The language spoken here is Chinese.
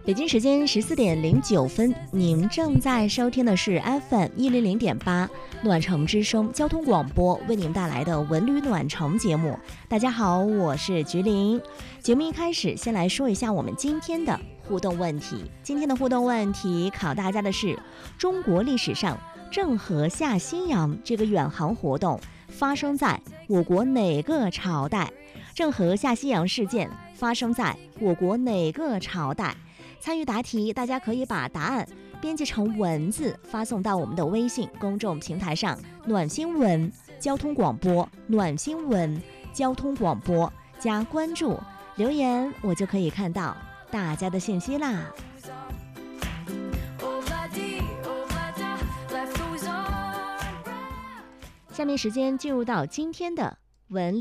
北京时间14:09，您正在收听的是 FM100.8暖城之声交通广播为您带来的文旅暖城节目。大家好，我是菊玲。节目一开始，先来说一下我们今天的互动问题。今天的互动问题考大家的是：中国历史上郑和下西洋这个远航活动发生在我国哪个朝代？郑和下西洋事件发生在我国哪个朝代？参与答题，大家可以把答案编辑成文字发送到我们的微信公众平台上，暖新闻交通广播，暖新闻交通广播，加关注留言，我就可以看到大家的信息啦。下面时间进入到今天的文